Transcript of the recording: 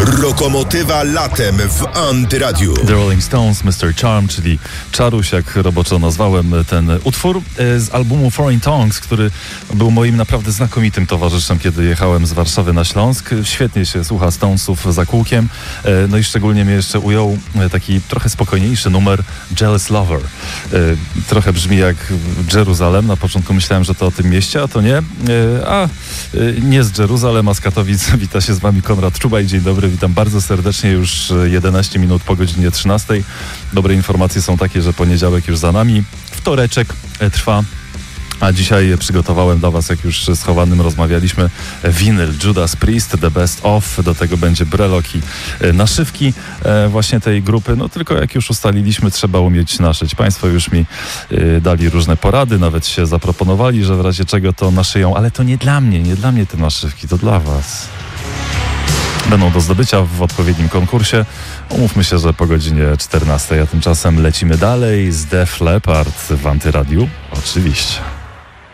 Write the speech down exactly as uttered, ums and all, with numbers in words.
Lokomotywa latem w Antyradiu. The Rolling Stones, mister Charm, czyli Czaruś, jak roboczo nazwałem ten utwór z albumu Foreign Tongues, który był moim naprawdę znakomitym towarzyszem, kiedy jechałem z Warszawy na Śląsk. Świetnie się słucha Stonesów za kółkiem. No i szczególnie mnie jeszcze ujął taki trochę spokojniejszy numer Jealous Lover. Trochę brzmi jak Jeruzalem. Na początku myślałem, że to o tym mieście, a to nie. A nie z Jeruzalem, a z Katowic. Wita się z wami Konrad Czubaj. Dzień dobry, witam bardzo serdecznie. Już jedenaście minut po godzinie trzynastej. Dobre informacje są takie, że poniedziałek już za nami. Wtoreczek trwa. A dzisiaj przygotowałem dla was, jak już z Chowanym rozmawialiśmy, winyl Judas Priest, The Best Of. Do tego będzie brelok i naszywki właśnie tej grupy. No tylko jak już ustaliliśmy, trzeba umieć naszyć. Państwo już mi dali różne porady, nawet się zaproponowali, że w razie czego to naszyją, ale to nie dla mnie, nie dla mnie te naszywki, to dla was. Będą do zdobycia w odpowiednim konkursie. Umówmy się, że po godzinie czternastej, a tymczasem lecimy dalej z Def Leppard w Antyradiu. Oczywiście.